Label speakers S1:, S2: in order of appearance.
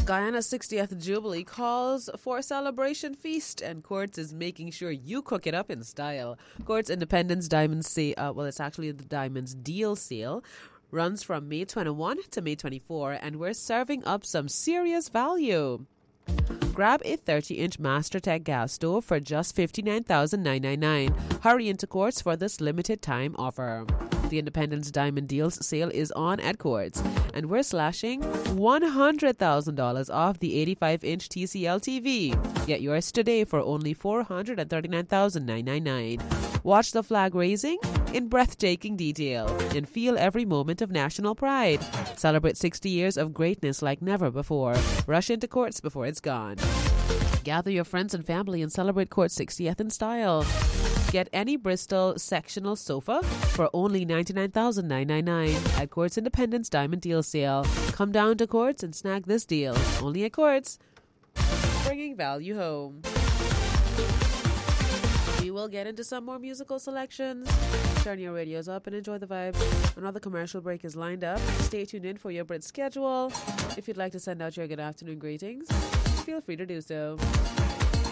S1: Guyana's 60th Jubilee calls for a celebration feast, and Quartz is making sure you cook it up in style. Quartz Independence Diamond Sale, it's actually the Diamonds Deal Sale, runs from May 21 to May 24, and we're serving up some serious value. Grab a 30-inch MasterTech gas stove for just $59,999. Hurry into Quartz for this limited time offer. The Independence Diamond Deals sale is on at Quartz, and we're slashing $100,000 off the 85-inch TCL TV. Get yours today for only $439,999. Watch the flag raising in breathtaking detail and feel every moment of national pride. Celebrate 60 years of greatness like never before. Rush into Quartz before it's gone. Gather your friends and family and celebrate Quartz 60th in style. Get any Bristol sectional sofa for only $99,999 at Quartz Independence Diamond Deal Sale. Come down to Quartz and snag this deal. Only at Quartz. Bringing value home. We will get into some more musical selections. Turn your radios up and enjoy the vibe. Another commercial break is lined up. Stay tuned in for your Brit schedule. If you'd like to send out your good afternoon greetings, feel free to do so.